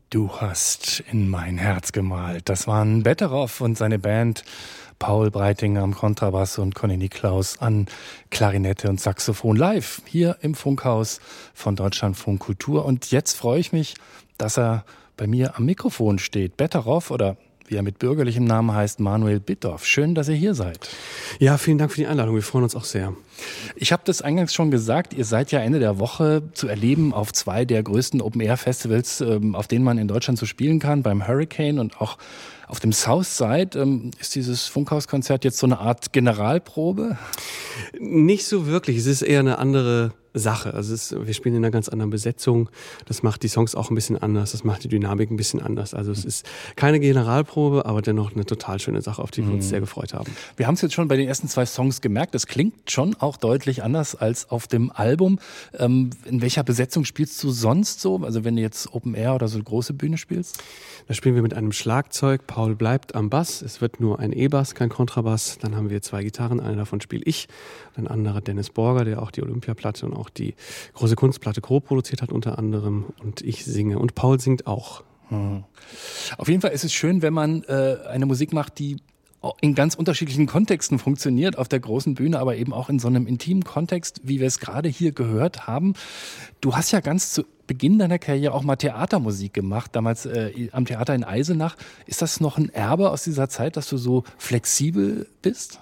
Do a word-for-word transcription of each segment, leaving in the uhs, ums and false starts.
Du hast in mein Herz gemalt. Das waren Betteroff und seine Band. Paul Breitinger am Kontrabass und Conny Niklaus an Klarinette und Saxophon live hier im Funkhaus von Deutschlandfunk Kultur. Und jetzt freue ich mich, dass er bei mir am Mikrofon steht. Betteroff, oder wie er mit bürgerlichem Namen heißt, Manuel Bittorf. Schön, dass ihr hier seid. Ja, vielen Dank für die Einladung. Wir freuen uns auch sehr. Ich habe das eingangs schon gesagt, ihr seid ja Ende der Woche zu erleben auf zwei der größten Open-Air-Festivals, auf denen man in Deutschland so spielen kann, beim Hurricane und auch auf dem Southside. Ist dieses Funkhauskonzert jetzt so eine Art Generalprobe? Nicht so wirklich. Es ist eher eine andere Sache. Also es ist, wir spielen in einer ganz anderen Besetzung. Das macht die Songs auch ein bisschen anders. Das macht die Dynamik ein bisschen anders. Also es ist keine Generalprobe, aber dennoch eine total schöne Sache, auf die wir uns sehr gefreut haben. Wir haben es jetzt schon bei den ersten zwei Songs gemerkt. Es klingt schon auch deutlich anders als auf dem Album. Ähm, in welcher Besetzung spielst du sonst so? Also wenn du jetzt Open Air oder so eine große Bühne spielst? Da spielen wir mit einem Schlagzeug. Paul bleibt am Bass. Es wird nur ein E-Bass, kein Kontrabass. Dann haben wir zwei Gitarren. Eine davon spiele ich. Ein anderer Dennis Borger, der auch die Olympiaplatte und auch die große Kunstplatte co-produziert hat unter anderem. Und ich singe. Und Paul singt auch. Hm. Auf jeden Fall ist es schön, wenn man äh, eine Musik macht, die in ganz unterschiedlichen Kontexten funktioniert, auf der großen Bühne, aber eben auch in so einem intimen Kontext, wie wir es gerade hier gehört haben. Du hast ja ganz zu Beginn deiner Karriere auch mal Theatermusik gemacht, damals äh, am Theater in Eisenach. Ist das noch ein Erbe aus dieser Zeit, dass du so flexibel bist?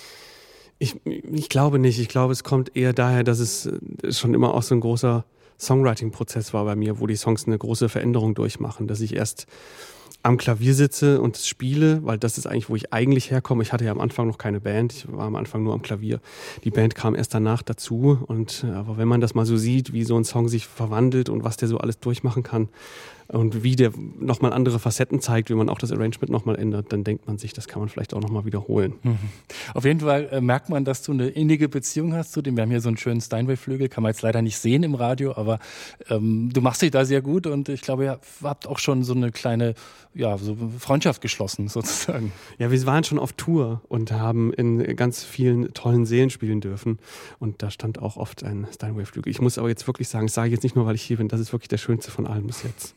Ich, ich glaube nicht. Ich glaube, es kommt eher daher, dass es schon immer auch so ein großer Songwriting-Prozess war bei mir, wo die Songs eine große Veränderung durchmachen, dass ich erst am Klavier sitze und spiele, weil das ist eigentlich, wo ich eigentlich herkomme. Ich hatte ja am Anfang noch keine Band, ich war am Anfang nur am Klavier. Die Band kam erst danach dazu. Und aber wenn man das mal so sieht, wie so ein Song sich verwandelt und was der so alles durchmachen kann und wie der nochmal andere Facetten zeigt, wie man auch das Arrangement nochmal ändert, dann denkt man sich, das kann man vielleicht auch nochmal wiederholen. Mhm. Auf jeden Fall äh, merkt man, dass du eine innige Beziehung hast zu dem. Wir haben hier so einen schönen Steinway-Flügel, kann man jetzt leider nicht sehen im Radio, aber ähm, du machst dich da sehr gut und ich glaube, ihr habt auch schon so eine kleine ja, so Freundschaft geschlossen sozusagen. Ja, wir waren schon auf Tour und haben in ganz vielen tollen Sälen spielen dürfen und da stand auch oft ein Steinway-Flügel. Ich muss aber jetzt wirklich sagen, ich sage jetzt nicht nur, weil ich hier bin, das ist wirklich der schönste von allen bis jetzt.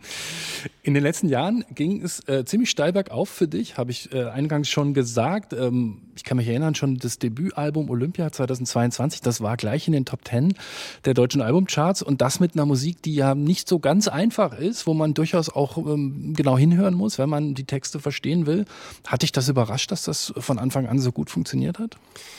In den letzten Jahren ging es äh, ziemlich steil bergauf für dich, habe ich äh, eingangs schon gesagt. Ähm, ich kann mich erinnern, schon das Debütalbum Olympia zweitausendzweiundzwanzig, das war gleich in den Top Ten der deutschen Albumcharts und das mit einer Musik, die ja nicht so ganz einfach ist, wo man durchaus auch ähm, genau hinhören muss, wenn man die Texte verstehen will. Hat dich das überrascht, dass das von Anfang an so gut funktioniert hat?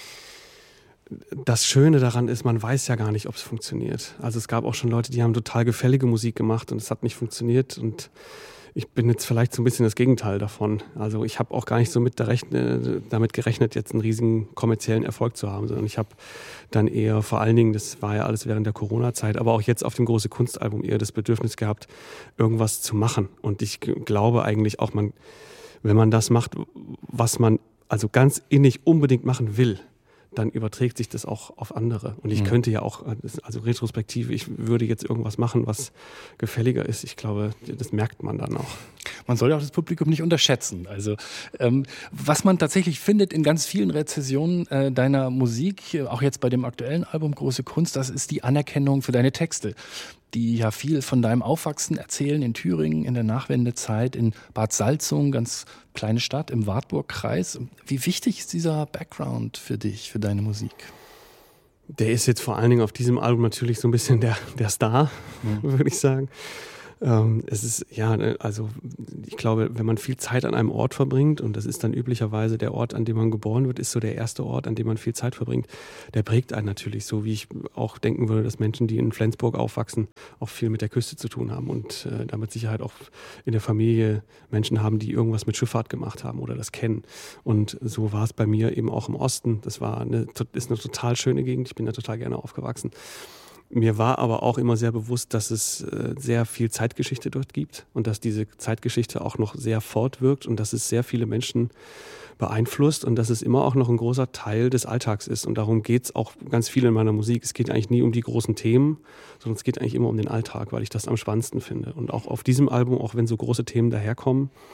Das Schöne daran ist, man weiß ja gar nicht, ob es funktioniert. Also es gab auch schon Leute, die haben total gefällige Musik gemacht und es hat nicht funktioniert und ich bin jetzt vielleicht so ein bisschen das Gegenteil davon. Also ich habe auch gar nicht so mit rechne, damit gerechnet, jetzt einen riesigen kommerziellen Erfolg zu haben, sondern ich habe dann eher vor allen Dingen, das war ja alles während der Corona-Zeit, aber auch jetzt auf dem große Kunstalbum eher das Bedürfnis gehabt, irgendwas zu machen. Und ich glaube eigentlich auch, man, wenn man das macht, was man also ganz innig unbedingt machen will, dann überträgt sich das auch auf andere. Und ich mhm. könnte ja auch, also retrospektiv, ich würde jetzt irgendwas machen, was gefälliger ist. Ich glaube, das merkt man dann auch. Man soll ja auch das Publikum nicht unterschätzen. Also ähm, was man tatsächlich findet in ganz vielen Rezensionen äh, deiner Musik, auch jetzt bei dem aktuellen Album Große Kunst, das ist die Anerkennung für deine Texte, die ja viel von deinem Aufwachsen erzählen in Thüringen, in der Nachwendezeit, in Bad Salzung, ganz kleine Stadt im Wartburgkreis. Wie wichtig ist dieser Background für dich, für deine Musik? Der ist jetzt vor allen Dingen auf diesem Album natürlich so ein bisschen der, der Star, mhm. würde ich sagen. Ähm, es ist, ja, also ich glaube, wenn man viel Zeit an einem Ort verbringt, und das ist dann üblicherweise der Ort, an dem man geboren wird, ist so der erste Ort, an dem man viel Zeit verbringt, der prägt einen natürlich, so wie ich auch denken würde, dass Menschen, die in Flensburg aufwachsen, auch viel mit der Küste zu tun haben und äh, damit Sicherheit auch in der Familie Menschen haben, die irgendwas mit Schifffahrt gemacht haben oder das kennen. Und so war es bei mir eben auch im Osten. Das war eine, ist eine total schöne Gegend, ich bin da total gerne aufgewachsen. Mir war aber auch immer sehr bewusst, dass es äh, sehr viel Zeitgeschichte dort gibt und dass diese Zeitgeschichte auch noch sehr fortwirkt und dass es sehr viele Menschen beeinflusst und dass es immer auch noch ein großer Teil des Alltags ist. Und darum geht es auch ganz viel in meiner Musik. Es geht eigentlich nie um die großen Themen, sondern es geht eigentlich immer um den Alltag, weil ich das am spannendsten finde. Und auch auf diesem Album, auch wenn so große Themen daherkommen,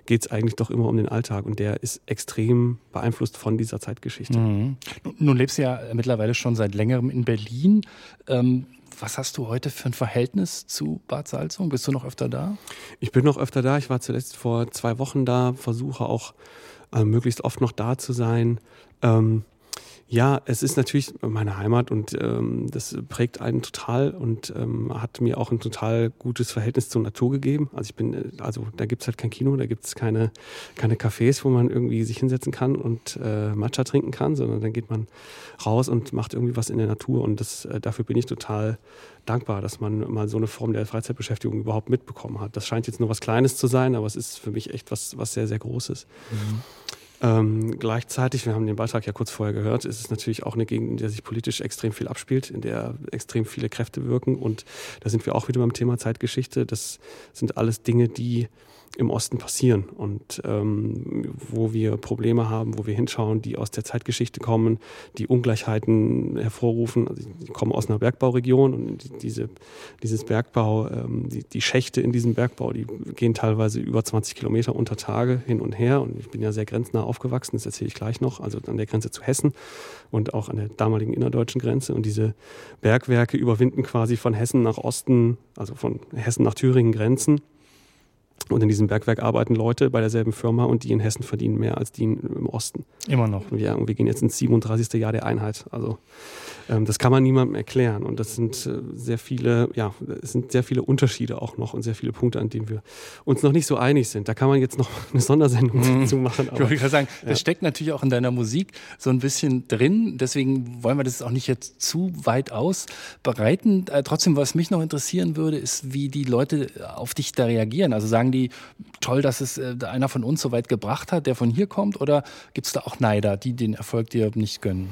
geht es eigentlich doch immer um den Alltag und der ist extrem beeinflusst von dieser Zeitgeschichte. Mhm. Nun lebst du ja mittlerweile schon seit längerem in Berlin. Ähm, was hast du heute für ein Verhältnis zu Bad Salzung? Bist du noch öfter da? Ich bin noch öfter da. Ich war zuletzt vor zwei Wochen da, versuche auch äh, möglichst oft noch da zu sein. Ähm, Ja, es ist natürlich meine Heimat und ähm, das prägt einen total und ähm, hat mir auch ein total gutes Verhältnis zur Natur gegeben. Also ich bin, also da gibt's halt kein Kino, da gibt's keine keine Cafés, wo man irgendwie sich hinsetzen kann und äh, Matcha trinken kann, sondern dann geht man raus und macht irgendwie was in der Natur und das äh, dafür bin ich total dankbar, dass man mal so eine Form der Freizeitbeschäftigung überhaupt mitbekommen hat. Das scheint jetzt nur was Kleines zu sein, aber es ist für mich echt was was sehr sehr Großes. Mhm. Ähm, gleichzeitig, wir haben den Beitrag ja kurz vorher gehört, ist es natürlich auch eine Gegend, in der sich politisch extrem viel abspielt, in der extrem viele Kräfte wirken und da sind wir auch wieder beim Thema Zeitgeschichte. Das sind alles Dinge, die im Osten passieren und ähm, wo wir Probleme haben, wo wir hinschauen, die aus der Zeitgeschichte kommen, die Ungleichheiten hervorrufen. Also ich komme aus einer Bergbauregion und diese, dieses Bergbau, ähm, die, die Schächte in diesem Bergbau, die gehen teilweise über zwanzig Kilometer unter Tage hin und her und ich bin ja sehr grenznah aufgewachsen, das erzähle ich gleich noch, also an der Grenze zu Hessen und auch an der damaligen innerdeutschen Grenze und diese Bergwerke überwinden quasi von Hessen nach Osten, also von Hessen nach Thüringen Grenzen. Und in diesem Bergwerk arbeiten Leute bei derselben Firma und die in Hessen verdienen mehr als die im Osten. Immer noch. Ja, und wir gehen jetzt ins siebenunddreißigste Jahr der Einheit. Also ähm, das kann man niemandem erklären. Und das sind äh, sehr viele, ja, es sind sehr viele Unterschiede auch noch und sehr viele Punkte, an denen wir uns noch nicht so einig sind. Da kann man jetzt noch eine Sondersendung mhm. zu machen. Aber, ich wollte gerade sagen, ja. Das steckt natürlich auch in deiner Musik so ein bisschen drin. Deswegen wollen wir das auch nicht jetzt zu weit ausbreiten. Äh, trotzdem, was mich noch interessieren würde, ist, wie die Leute auf dich da reagieren. Also sagen die, toll, dass es äh, einer von uns so weit gebracht hat, der von hier kommt? Oder gibt es da auch Neider, die den Erfolg dir nicht gönnen?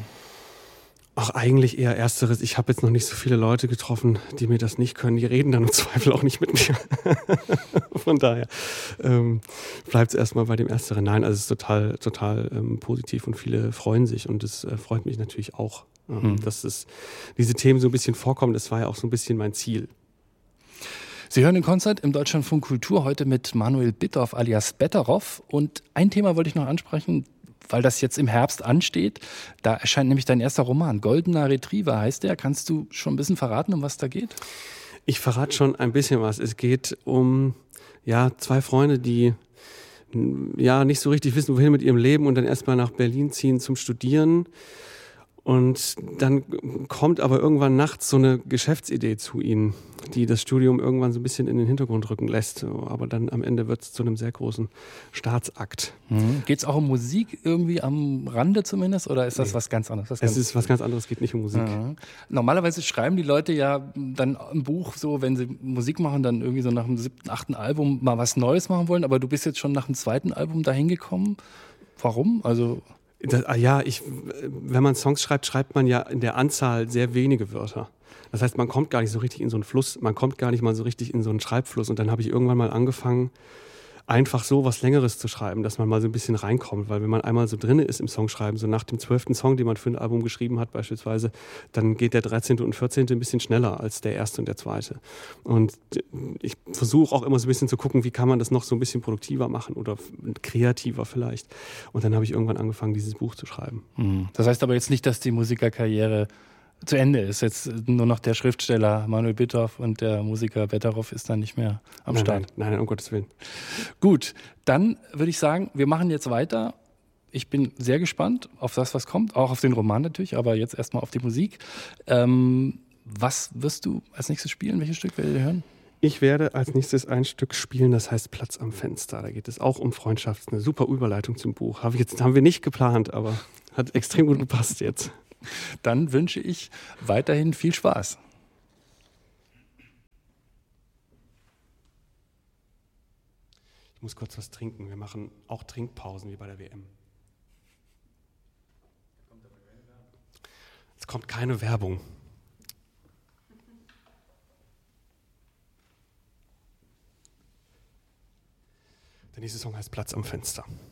Ach, eigentlich eher Ersteres. Ich habe jetzt noch nicht so viele Leute getroffen, die mir das nicht können. Die reden dann im Zweifel auch nicht mit mir. Von daher ähm, bleibt es erstmal bei dem Ersteren. Nein, also es ist total, total ähm, positiv und viele freuen sich und es äh, freut mich natürlich auch, ähm, hm. dass es, diese Themen so ein bisschen vorkommen. Das war ja auch so ein bisschen mein Ziel. Sie hören den Konzert im Deutschlandfunk Kultur heute mit Manuel Bittorf alias Betteroff. Und ein Thema wollte ich noch ansprechen, weil das jetzt im Herbst ansteht. Da erscheint nämlich dein erster Roman. Goldener Retriever heißt der. Kannst du schon ein bisschen verraten, um was da geht? Ich verrate schon ein bisschen was. Es geht um ja, zwei Freunde, die ja nicht so richtig wissen, wohin mit ihrem Leben und dann erstmal nach Berlin ziehen zum Studieren. Und dann kommt aber irgendwann nachts so eine Geschäftsidee zu ihnen, die das Studium irgendwann so ein bisschen in den Hintergrund rücken lässt. Aber dann am Ende wird es zu einem sehr großen Staatsakt. Mhm. Geht es auch um Musik irgendwie am Rande zumindest? Oder ist das nee. was ganz anderes? Was es ganz ist was ganz anderes, geht nicht um Musik. Ja. Normalerweise schreiben die Leute ja dann ein Buch so, wenn sie Musik machen, dann irgendwie so nach dem siebten, achten Album mal was Neues machen wollen. Aber du bist jetzt schon nach dem zweiten Album dahin gekommen. Warum? Also... Das, ja, ich, wenn man Songs schreibt, schreibt man ja in der Anzahl sehr wenige Wörter. Das heißt, man kommt gar nicht so richtig in so einen Fluss, man kommt gar nicht mal so richtig in so einen Schreibfluss. Und dann habe ich irgendwann mal angefangen, einfach so was Längeres zu schreiben, dass man mal so ein bisschen reinkommt. Weil wenn man einmal so drin ist im Songschreiben, so nach dem zwölften Song, den man für ein Album geschrieben hat beispielsweise, dann geht der dreizehnte und vierzehnte ein bisschen schneller als der erste und der zweite. Und ich versuche auch immer so ein bisschen zu gucken, wie kann man das noch so ein bisschen produktiver machen oder kreativer vielleicht. Und dann habe ich irgendwann angefangen, dieses Buch zu schreiben. Das heißt aber jetzt nicht, dass die Musikerkarriere zu Ende ist. Jetzt nur noch der Schriftsteller Manuel Bittorf und der Musiker Betteroff ist dann nicht mehr am nein, Start. Nein, nein, um Gottes Willen. Gut, dann würde ich sagen, wir machen jetzt weiter. Ich bin sehr gespannt auf das, was kommt, auch auf den Roman natürlich, aber jetzt erstmal auf die Musik. Ähm, was wirst du als nächstes spielen? Welches Stück werdet ihr hören? Ich werde als nächstes ein Stück spielen, das heißt Platz am Fenster. Da geht es auch um Freundschaft. Eine super Überleitung zum Buch. Habe jetzt, haben wir nicht geplant, aber hat extrem gut gepasst jetzt. Dann wünsche ich weiterhin viel Spaß. Ich muss kurz was trinken. Wir machen auch Trinkpausen wie bei der W M. Es kommt keine Werbung. Der nächste Song heißt Platz am Fenster.